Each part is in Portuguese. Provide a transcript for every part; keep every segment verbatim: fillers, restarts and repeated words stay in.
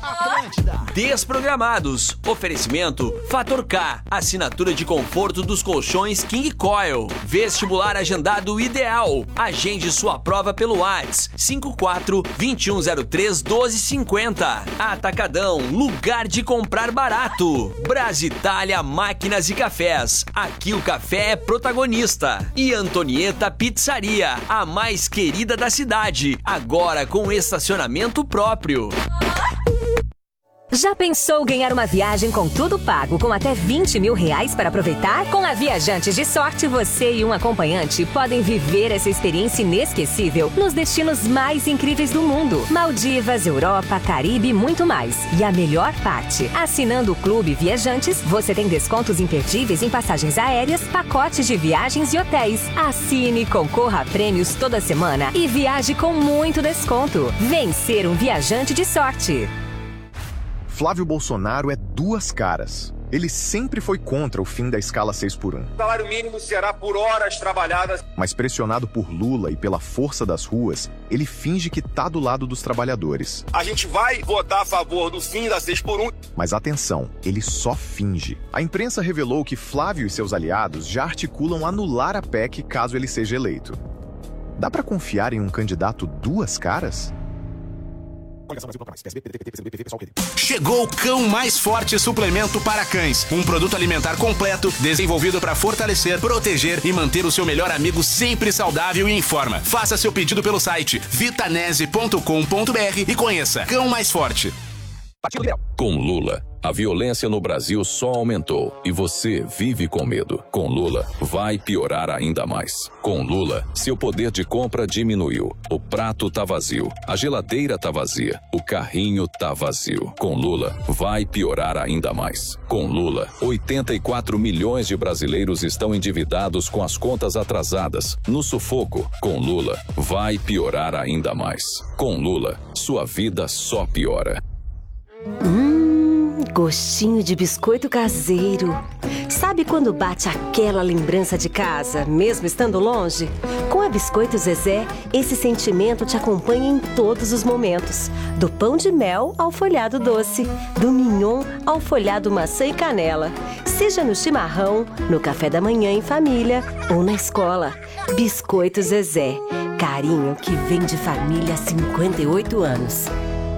Desprogramados. Oferecimento Fator K. Assinatura de conforto dos colchões King Coil. Vestibular agendado ideal. Agende sua prova pelo WhatsApp cinco quatro, dois um zero três, um dois cinco zero. Atacadão. Lugar de comprar barato. Brasitália Máquinas e Cafés. Aqui o café é protagonista. E Antonieta Pizzaria. A mais querida da cidade. Agora com estacionamento próprio. Já pensou ganhar uma viagem com tudo pago, com até vinte mil reais para aproveitar? Com a Viajantes de Sorte, você e um acompanhante podem viver essa experiência inesquecível nos destinos mais incríveis do mundo. Maldivas, Europa, Caribe e muito mais. E a melhor parte, assinando o Clube Viajantes, você tem descontos imperdíveis em passagens aéreas, pacotes de viagens e hotéis. Assine, concorra a prêmios toda semana e viaje com muito desconto. Vem ser um viajante de sorte. Flávio Bolsonaro é duas caras. Ele sempre foi contra o fim da escala seis por um. O salário mínimo será por horas trabalhadas. Mas pressionado por Lula e pela força das ruas, ele finge que tá do lado dos trabalhadores. A gente vai votar a favor do fim da seis por um. Mas atenção, ele só finge. A imprensa revelou que Flávio e seus aliados já articulam anular a P E C caso ele seja eleito. Dá pra confiar em um candidato duas caras? Chegou o Cão Mais Forte Suplemento para Cães. Um produto alimentar completo, desenvolvido para fortalecer, proteger e manter o seu melhor amigo sempre saudável e em forma. Faça seu pedido pelo site vitanese ponto com ponto br e conheça Cão Mais Forte. Com Lula, a violência no Brasil só aumentou e você vive com medo. Com Lula, vai piorar ainda mais. Com Lula, seu poder de compra diminuiu. O prato tá vazio, a geladeira tá vazia, o carrinho tá vazio. Com Lula, vai piorar ainda mais. Com Lula, oitenta e quatro milhões de brasileiros estão endividados com as contas atrasadas, no sufoco. Com Lula, vai piorar ainda mais. Com Lula, sua vida só piora. Hum, gostinho de biscoito caseiro. Sabe quando bate aquela lembrança de casa, mesmo estando longe? Com a Biscoito Zezé, esse sentimento te acompanha em todos os momentos. Do pão de mel ao folhado doce, do mignon ao folhado maçã e canela. Seja no chimarrão, no café da manhã em família ou na escola. Biscoito Zezé, carinho que vem de família há cinquenta e oito anos.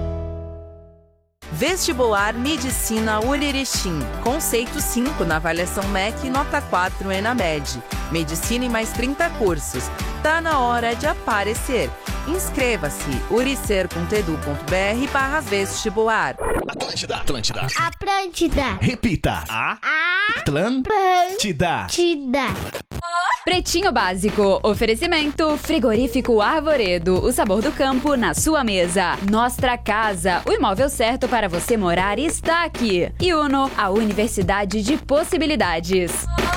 Vestibular Medicina Urerechim. Conceito cinco na avaliação M E C e nota quatro na ENAMED. Medicina e mais trinta cursos. Tá na hora de aparecer. Inscreva-se uricer ponto edu ponto br barra vestibular. Atlântida. Atlântida. Atlântida. Repita. A. Atlântida. Atlântida. Pretinho Básico. Oferecimento Frigorífico Arvoredo. O sabor do campo na sua mesa. Nostra Casa. O imóvel certo para você morar está aqui. E Uno, a Universidade de Possibilidades.